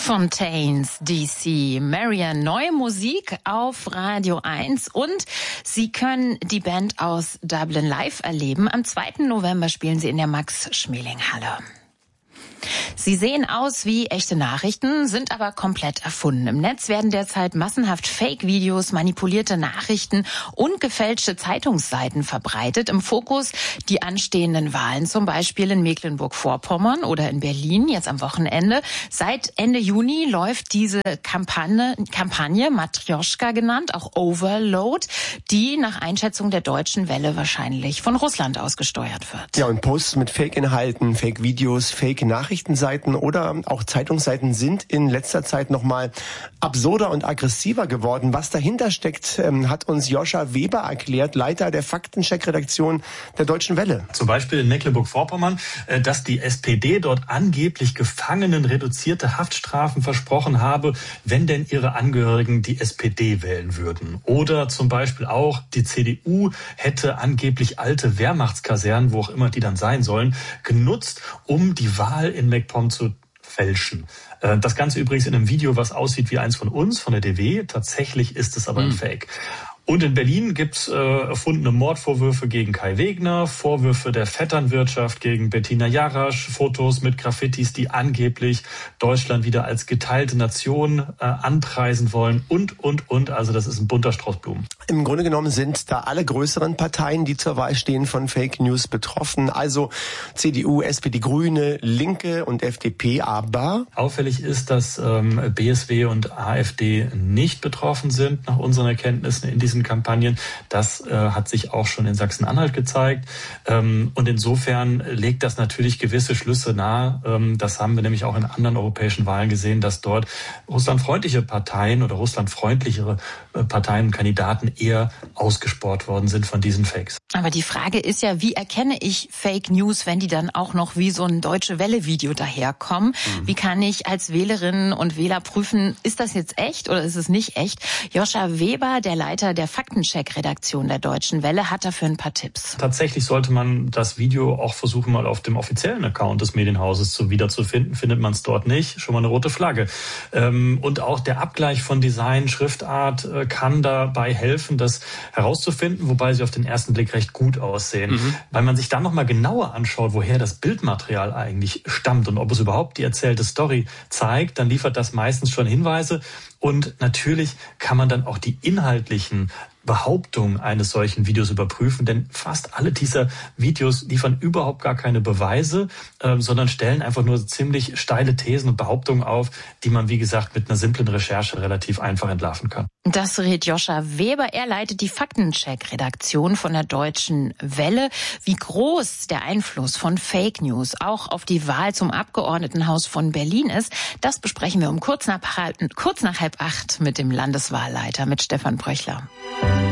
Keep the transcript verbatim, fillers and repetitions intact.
Fontaines D C. Marian, neue Musik auf Radio eins und Sie können die Band aus Dublin live erleben. Am zweiten November spielen sie in der Max-Schmeling-Halle. Sie sehen aus wie echte Nachrichten, sind aber komplett erfunden. Im Netz werden derzeit massenhaft Fake-Videos, manipulierte Nachrichten und gefälschte Zeitungsseiten verbreitet. Im Fokus die anstehenden Wahlen, zum Beispiel in Mecklenburg-Vorpommern oder in Berlin, jetzt am Wochenende. Seit Ende Juni läuft diese Kampagne, Kampagne Matrjoschka genannt, auch Overload, die nach Einschätzung der Deutschen Welle wahrscheinlich von Russland ausgesteuert wird. Ja, und Posts mit Fake-Inhalten, Fake-Videos, Fake-Nachrichtenseiten oder auch Zeitungsseiten sind in letzter Zeit nochmal absurder und aggressiver geworden. Was dahinter steckt, hat uns Joscha Weber erklärt, Leiter der Faktencheck-Redaktion der Deutschen Welle. Zum Beispiel in Mecklenburg-Vorpommern, dass die S P D dort angeblich Gefangenen reduzierte Haftstrafen versprochen habe, wenn denn ihre Angehörigen die S P D wählen würden. Oder zum Beispiel auch die C D U hätte angeblich alte Wehrmachtskasernen, wo auch immer die dann sein sollen, genutzt, um die Wahl in MacPom zu fälschen. Das Ganze übrigens in einem Video, was aussieht wie eins von uns, von der D W. Tatsächlich ist es aber ein Fake. Und in Berlin gibt's äh, erfundene Mordvorwürfe gegen Kai Wegner, Vorwürfe der Vetternwirtschaft gegen Bettina Jarasch, Fotos mit Graffitis, die angeblich Deutschland wieder als geteilte Nation äh, anpreisen wollen und, und, und. Also das ist ein bunter Strauß Blumen. Im Grunde genommen sind da alle größeren Parteien, die zur Wahl stehen, von Fake News betroffen. Also C D U, S P D, Grüne, Linke und F D P. Aber auffällig ist, dass ähm, B S W und A f D nicht betroffen sind, nach unseren Erkenntnissen in diesem Kampagnen. Das äh, hat sich auch schon in Sachsen-Anhalt gezeigt. Ähm, und insofern legt das natürlich gewisse Schlüsse nahe. Ähm, das haben wir nämlich auch in anderen europäischen Wahlen gesehen, dass dort russlandfreundliche Parteien oder russlandfreundlichere äh, Parteien und Kandidaten eher ausgespart worden sind von diesen Fakes. Aber die Frage ist ja, wie erkenne ich Fake News, wenn die dann auch noch wie so ein Deutsche Welle-Video daherkommen? Mhm. Wie kann ich als Wählerinnen und Wähler prüfen, ist das jetzt echt oder ist es nicht echt? Joscha Weber, der Leiter der Faktencheck-Redaktion der Deutschen Welle, hat dafür ein paar Tipps. Tatsächlich sollte man das Video auch versuchen, mal auf dem offiziellen Account des Medienhauses zu wiederzufinden. Findet man es dort nicht, schon mal eine rote Flagge. Und auch der Abgleich von Design, Schriftart kann dabei helfen, das herauszufinden, wobei sie auf den ersten Blick recht gut aussehen. Mhm. Weil man sich dann nochmal genauer anschaut, woher das Bildmaterial eigentlich stammt und ob es überhaupt die erzählte Story zeigt, dann liefert das meistens schon Hinweise. Und natürlich kann man dann auch die inhaltlichen Behauptungen eines solchen Videos überprüfen, denn fast alle dieser Videos liefern überhaupt gar keine Beweise, äh, sondern stellen einfach nur ziemlich steile Thesen und Behauptungen auf, die man, wie gesagt, mit einer simplen Recherche relativ einfach entlarven kann. Das rät Joscha Weber. Er leitet die Faktencheck-Redaktion von der Deutschen Welle. Wie groß der Einfluss von Fake News auch auf die Wahl zum Abgeordnetenhaus von Berlin ist, das besprechen wir um kurz nach, kurz nach halb acht mit dem Landeswahlleiter, mit Stefan Bröchler.